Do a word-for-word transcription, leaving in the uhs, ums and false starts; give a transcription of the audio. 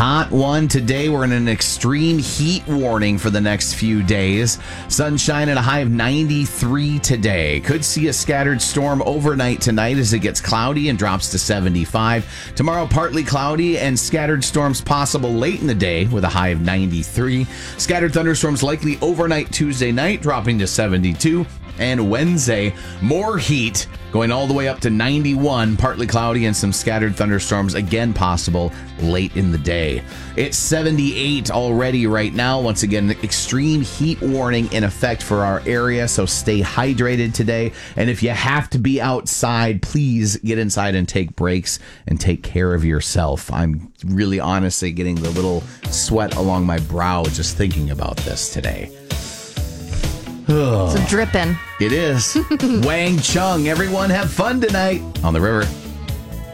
hot one. Today, we're in an extreme heat warning for the next few days. Sunshine at a high of ninety-three today. Could see a scattered storm overnight tonight as it gets cloudy and drops to seventy-five. Tomorrow, partly cloudy and scattered storms possible late in the day with a high of ninety-three. Scattered thunderstorms likely overnight Tuesday night, dropping to seventy-two. And Wednesday, more heat going all the way up to ninety-one, partly cloudy and some scattered thunderstorms again possible late in the day. It's seventy-eight already right now. Once again, extreme heat warning in effect for our area, so stay hydrated today. And if you have to be outside, please get inside and take breaks and take care of yourself. I'm really honestly getting the little sweat along my brow just thinking about this today. It's dripping. It is. Wang Chung. Everyone have fun tonight on the river.